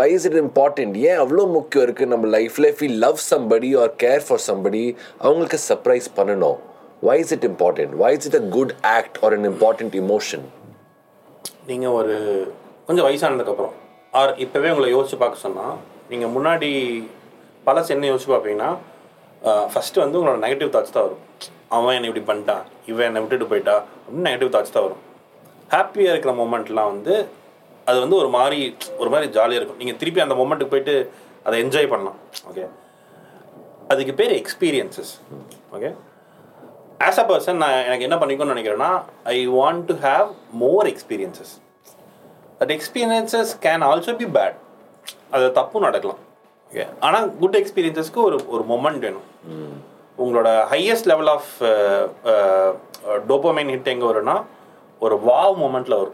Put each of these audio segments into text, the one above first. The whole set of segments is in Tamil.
why is it important? ஏன் அவ்வளோ முக்கியம் இருக்குது நம்ம லைஃப்பில்? if we love somebody or care for somebody, அவங்களுக்கு சர்ப்ரைஸ் பண்ணணும். why is it important? why is it a good act or an important emotion? நீங்கள் ஒரு கொஞ்சம் வயசானதுக்கப்புறம் ஆர் இப்போவே உங்களை யோசிச்சு பார்க்க சொன்னால், நீங்கள் முன்னாடி பழசு என்ன யோசிச்சு பார்ப்பீங்கன்னா, ஃபஸ்ட்டு வந்து உங்களோட நெகட்டிவ் தாட்ஸ் தான் வரும். அவன் என்னை இப்படி பண்ணிட்டான், இவன் என்னை விட்டுட்டு போயிட்டா அப்படின்னு நெகட்டிவ் தாட்ஸ் தான் வரும். ஹாப்பியாக இருக்கிற மொமெண்ட்லாம் வந்து அது வந்து ஒரு மாதிரி ஜாலியாக இருக்கும். நீங்கள் திருப்பி அந்த மொமெண்ட்டுக்கு போயிட்டு அதை என்ஜாய் பண்ணலாம். ஓகே, அதுக்கு பேர் experiences. Okay, as a person நான் எனக்கு என்ன பண்ணிக்கணும்னு நினைக்கிறேன்னா, I want to have more experiences. That experiences can also be bad, அது தப்பும் நடக்கலாம். ஓகே, ஆனால் குட் எக்ஸ்பீரியன்ஸஸ்க்கு ஒரு மொமெண்ட் வேணும். உங்களோட highest level of dopamine hit எங்கே வரும்னா ஒரு வாவ் மொமெண்ட்டில் வரும்.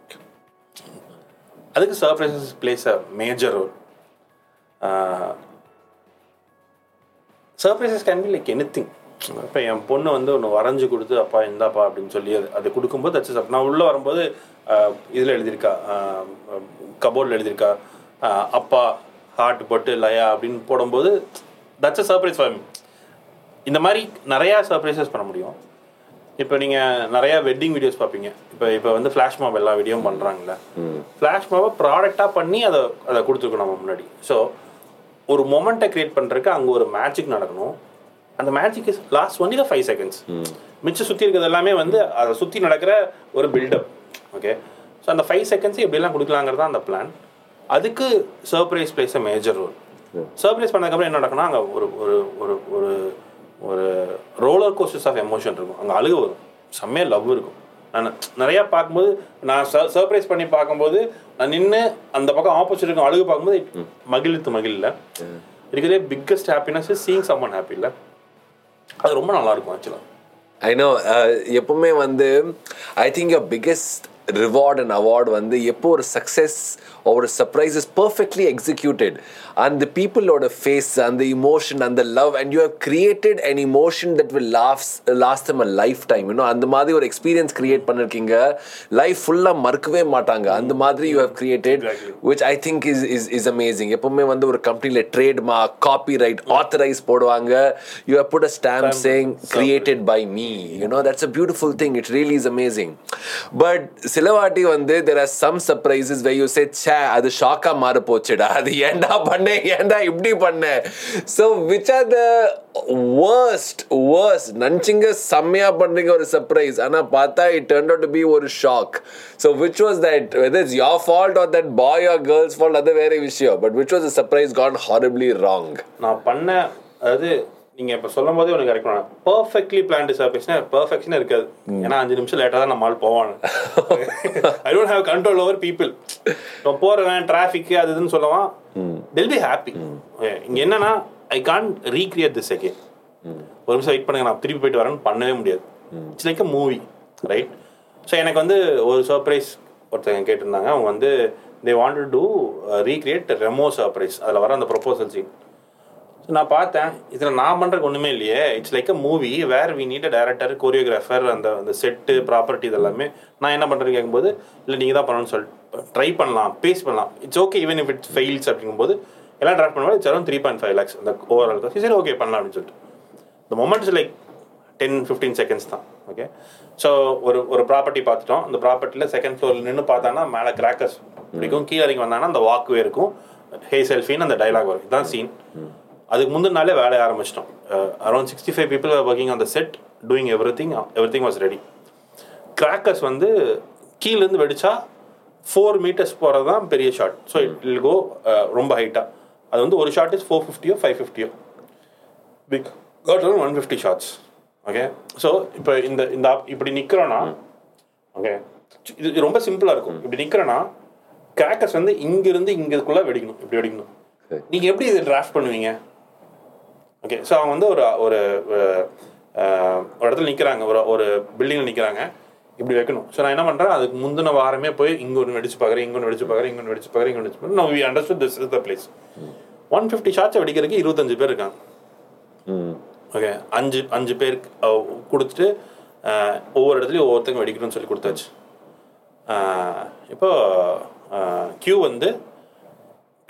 அதுக்கு surprises place a major role. Surprises can be like anything. இப்போ என் பொண்ணு வந்து ஒன்று வரைஞ்சி கொடுத்து, அப்பா இந்தாப்பா அப்படின்னு சொல்லி அது கொடுக்கும்போது தட்ஸ் அப். நான் உள்ளே வரும்போது இதில் எழுதியிருக்கா, கபோர்டில் எழுதியிருக்கா, அப்பா ஹார்ட் போட்டு லயா அப்படின்னு போடும்போது that's a surprise for me. இந்த மாதிரி நிறையா சர்ப்ரைசஸ் பண்ண முடியும். இப்போ நீங்கள் நிறையா வெட்டிங் வீடியோஸ் பார்ப்பீங்க. இப்போ வந்து ஃப்ளாஷ் மாப் எல்லா வீடியோவும் பண்ணுறாங்களே, ஃப்ளாஷ் மாப்பை ப்ராடக்டாக பண்ணி அதை கொடுத்துருக்கோம் நம்ம முன்னாடி. ஸோ ஒரு மொமெண்ட்டை க்ரியேட் பண்ணுறதுக்கு அங்கே ஒரு மேஜிக் நடக்கணும். அந்த magic is lost only the 5 seconds. மிச்சம் சுற்றி இருக்கிறது எல்லாமே வந்து அதை சுற்றி நடக்கிற ஒரு பில்டப். ஓகே, ஸோ அந்த 5 seconds எப்படிலாம் கொடுக்கலாங்கிறது தான் அந்த பிளான். அதுக்கு surprise place a major role. Surprise பண்ணதுக்கப்புறம் என்ன நடக்குன்னா, அங்கே ஒரு ஒரு ஒரு ஒரு ரோலர் கோஸ்டர்ஸ் ஆஃப் எமோஷன் இருக்கும். அங்கே அழுக வரும், செம்மையாக லவ் இருக்கும். நான் நிறையா பார்க்கும்போது, நான் சர்ப்ரைஸ் பண்ணி பார்க்கும்போது நான் நின்று அந்த பக்கம் ஆப்போசிட் இருக்கும் அழுகு பார்க்கும்போது மகிழ்ல இருக்கிறதே biggest happiness is seeing summon happy. இல்லை, அது ரொம்ப நல்லாயிருக்கும் ஆக்சுவலாக. ஐ நோ, எப்பவுமே வந்து I think your biggest reward and award வந்து எப்போ ஒரு சக்ஸஸ் ஒரு சர்ப்ரைஸ் இஸ் பர்ஃபெக்ட்லி எக்ஸிக்யூட்டட், அந்த பீப்புளோட ஃபேஸ், அந்த இமோஷன், அந்த love, and you have created an emotion that will last them a life time. இன்னும் அந்த மாதிரி ஒரு எக்ஸ்பீரியன்ஸ் கிரியேட் பண்ணிருக்கீங்க, லைஃப் ஃபுல்லாக மறக்கவே மாட்டாங்க. அந்த மாதிரி you have created, which I think is amazing. எப்பவுமே வந்து ஒரு கம்பெனியில் ட்ரேட்மார்க், காப்பி ரைட், ஆத்தரைஸ் போடுவாங்க. You have put a stamp saying created by me. That's a beautiful thing. It really is amazing. But சில வாட்டி வந்து there are some surprises where you say, ச்சே அது ஷாக்கா மாற போச்சுடா, அது ஏன்டா இப்படி பண்ண. so which are the worst நினச்சிங்க செம்மையா பண்றீங்க ஒரு சர்ப்ரைஸ், ஆனா பார்த்தா it turned out to be ஒரு shock. so which was that, whether it's your fault or that boy or girl's fault, அது வேற விஷயம், but which was the surprise gone horribly wrong? நான் பண்ண, அதாவது நீங்கள் இப்போ சொல்லும் போதே உனக்கு கரெக்ட் பண்ண, பர்ஃபெக்ட்லி பிளான்டு சர்ப்ரைஸ்னா பெர்ஃபெக்ஷனே இருக்காது. ஏன்னா 5 நிமிஷம் லேட்டாக தான் நம்ம ஆள் போவாங்க. I don't have control over people. இப்போ போகிறவன் டிராஃபிக்கு அது இதுன்னு சொல்லுவான், they'll be happy. இங்கே என்னன்னா, I can't recreate this again. ஒரு நிமிஷம் வெயிட் பண்ணுங்க, நான் திருப்பி போயிட்டு வரேன்னு பண்ணவே முடியாது. It's like a movie, right? So எனக்கு வந்து ஒரு சர்ப்ரைஸ் ஒருத்தங்க கேட்டிருந்தாங்க. அவங்க வந்து they wanted to recreate Remo surprise, அதில் வர அந்த ப்ரொபோசல் சீன். நான் பார்த்தேன், இதில் நான் பண்ணுறதுக்கு ஒன்றுமே இல்லையே. It's like a movie where we need a director, choreographer, அந்த செட்டு, ப்ராப்பர்ட்டி இதெல்லாமே. நான் என்ன பண்ணுறேன்னு கேட்கும்போது, இல்லை நீங்கள் தான் பண்ணணும்னு சொல்லிட்டு ட்ரை பண்ணலாம், பேஸ் பண்ணலாம், it's okay even if it's fails அப்படிங்கும்போது எல்லாம் ட்ராஃப்ட் பண்ணும்போது இட்ஸ் அரௌண்ட் 3.5 lakhs அந்த ஓவரால் காஸ்ட். சரி ஓகே பண்ணலாம் அப்படின்னு சொல்லிட்டு. இந்த மொமெண்ட் இஸ் லைக் 10-15 seconds தான். ஓகே, ஸோ ஒரு ப்ராப்பர்ட்டி பார்த்துட்டோம். அந்த ப்ராப்பர்ட்டியில் செகண்ட் ஃப்ளோரில் நின்று பார்த்தாங்கன்னா மேலே கிராக்கர்ஸ் பிடிக்கும், கீழே இறங்கி வந்தாங்கன்னா அந்த வாக்குவே இருக்கும், ஹே செல்ஃபின்னு அந்த டைலாக் வரும். இதுதான் சீன். அதுக்கு முந்தின நாளே வேலையை ஆரம்பிச்சிட்டோம். Around 65 people are working on the set, doing everything was ready. Crackers வந்து கீழேருந்து வெடிச்சா 4 meters போகிறது தான் பெரிய shot. So it will go ரொம்ப ஹைட்டாக. அது வந்து ஒரு shot is 450 or 550. Big God 150 shots. Okay, so இப்போ இந்த இப்படி நிற்கிறோன்னா, ஓகே, இது ரொம்ப சிம்பிளாக இருக்கும். இப்படி நிற்கிறோன்னா கிராக்கர்ஸ் வந்து இங்கிருந்து இங்கேக்குள்ளே வெடிக்கணும், இப்படி வெடிக்கணும். நீங்கள் எப்படி இதை டிராஃப்ட் பண்ணுவீங்க? ஓகே, ஸோ அவங்க வந்து ஒரு இடத்துல நிற்கிறாங்க, ஒரு பில்டிங்கில் நிற்கிறாங்க, இப்படி வைக்கணும். ஸோ நான் என்ன பண்ணுறேன், அதுக்கு முந்தின வாரமே போய் இங்கே ஒன்று வெடிச்சு பார்க்குறேன், இங்கே ஒன்று வெடிச்சு பார்க்குறேன், இங்கே ஒன்று வெடிச்சு பார்க்குறேன், இங்கே வெடிச்சு பார்க்குறேன். நான் we understood this is the place. 150 shots வெடிக்கிறதுக்கு 25 பேர் இருக்காங்க. ஓகே, 5 பேருக்கு கொடுத்துட்டு ஒவ்வொரு இடத்துலையும் ஒவ்வொருத்தங்க வெடிக்கணும்னு சொல்லி கொடுத்தாச்சு. இப்போ கியூ வந்து